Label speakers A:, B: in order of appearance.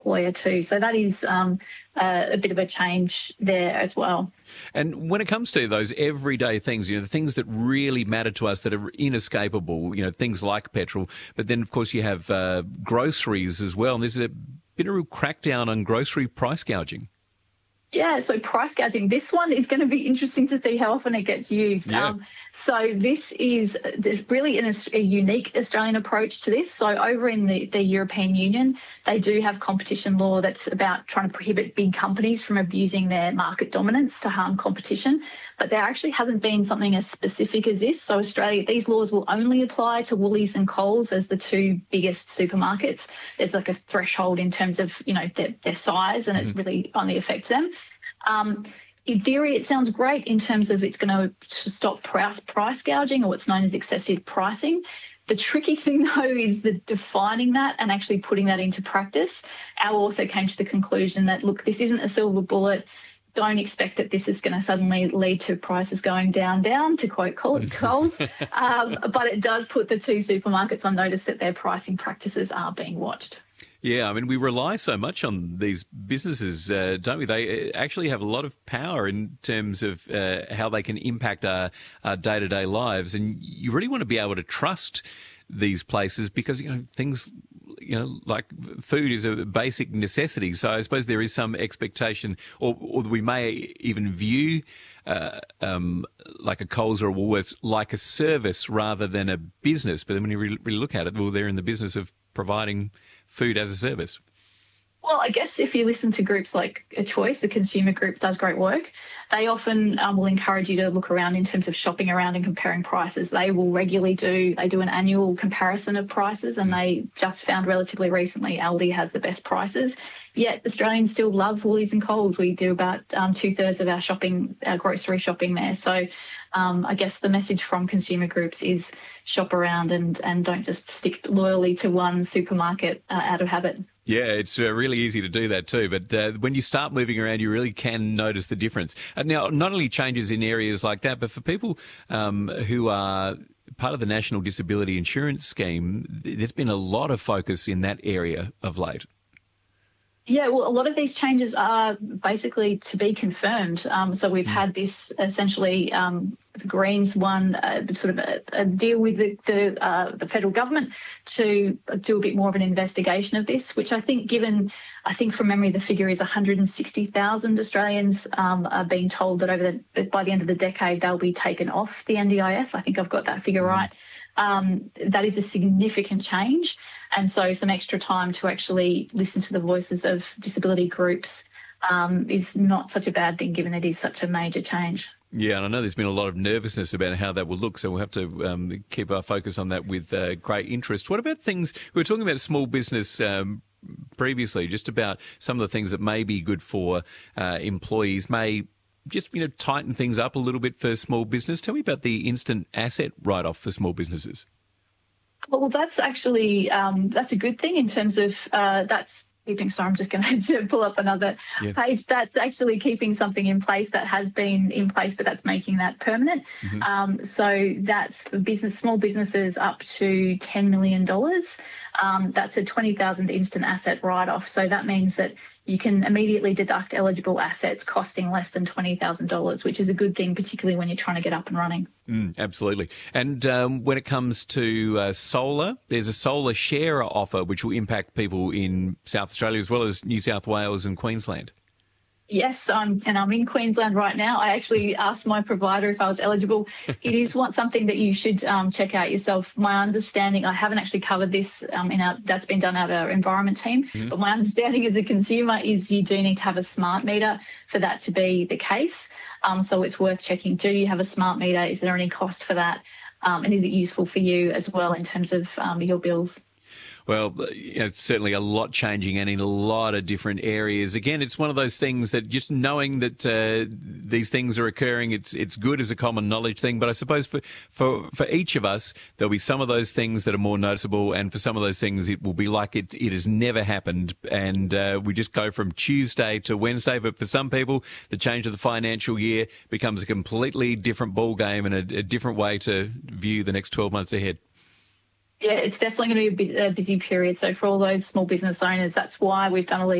A: employer too. So that is a bit of a change there as well.
B: And when it comes to those everyday things, the things that really matter to us that are inescapable, things like petrol, but then, of course, you have groceries as well. And there's been a real crackdown on grocery price gouging.
A: Yeah, so price gouging, this one is going to be interesting to see how often it gets used.
B: Yeah.
A: So there's really a unique Australian approach to this. So over in the European Union, they do have competition law that's about trying to prohibit big companies from abusing their market dominance to harm competition. But there actually hasn't been something as specific as this. So Australia, these laws will only apply to Woolies and Coles as the two biggest supermarkets. There's like a threshold in terms of, their size, and it really only affects them. In theory, it sounds great in terms of it's going to stop price gouging, or what's known as excessive pricing. The tricky thing, though, is defining that and actually putting that into practice. Our author came to the conclusion that, look, this isn't a silver bullet. Don't expect that this is going to suddenly lead to prices going down, to quote Coles. But it does put the two supermarkets on notice that their pricing practices are being watched.
B: Yeah, I mean, we rely so much on these businesses, don't we? They actually have a lot of power in terms of how they can impact our day-to-day lives. And you really want to be able to trust these places because, things, like food is a basic necessity. So I suppose there is some expectation, or we may even view like a Coles or a Woolworths like a service rather than a business. But then when you really look at it, well, they're in the business of providing food as a service.
A: Well, I guess if you listen to groups like A Choice, the consumer group does great work. They often will encourage you to look around in terms of shopping around and comparing prices. They will regularly do an annual comparison of prices, and they just found relatively recently Aldi has the best prices. Yet Australians still love Woolies and Coles. We do about 2/3 of our grocery shopping there. So I guess the message from consumer groups is shop around and don't just stick loyally to one supermarket out of habit.
B: Yeah, it's really easy to do that too. But when you start moving around, you really can notice the difference. Now, not only changes in areas like that, but for people who are part of the National Disability Insurance Scheme, there's been a lot of focus in that area of late.
A: Yeah, well, a lot of these changes are basically to be confirmed. So we've had this essentially, the Greens won sort of a deal with the federal government to do a bit more of an investigation of this, which I think from memory, the figure is 160,000 Australians are being told that by the end of the decade, they'll be taken off the NDIS. I think I've got that figure right. That is a significant change. And so some extra time to actually listen to the voices of disability groups is not such a bad thing, given it is such a major change.
B: Yeah, and I know there's been a lot of nervousness about how that will look, so we'll have to keep our focus on that with great interest. What about things, we were talking about small business previously, just about some of the things that may be good for employees, may just, tighten things up a little bit for small business. Tell me about the instant asset write-off for small businesses.
A: Well, that's actually, that's a good thing in terms of that's keeping, sorry, I'm just going to pull up another page. That's actually keeping something in place that has been in place, but that's making that permanent. So that's for small businesses up to $10 million. That's a 20,000 instant asset write-off. So that means that you can immediately deduct eligible assets costing less than $20,000, which is a good thing, particularly when you're trying to get up and running.
B: Absolutely. And when it comes to solar, there's a solar share offer which will impact people in South Australia as well as New South Wales and Queensland.
A: Yes, I'm in Queensland right now. I actually asked my provider if I was eligible. It is something that you should check out yourself. My understanding, I haven't actually covered this that's been done out of our environment team, but my understanding as a consumer is you do need to have a smart meter for that to be the case. So it's worth checking. Do you have a smart meter? Is there any cost for that? And is it useful for you as well in terms of your bills?
B: Well, certainly a lot changing and in a lot of different areas. Again, it's one of those things that just knowing that these things are occurring, it's good as a common knowledge thing. But I suppose for each of us, there'll be some of those things that are more noticeable, and for some of those things, it will be like it has never happened. And we just go from Tuesday to Wednesday. But for some people, the change of the financial year becomes a completely different ball game and a different way to view the next 12 months ahead.
A: Yeah, it's definitely going to be a busy period. So for all those small business owners, that's why we've done a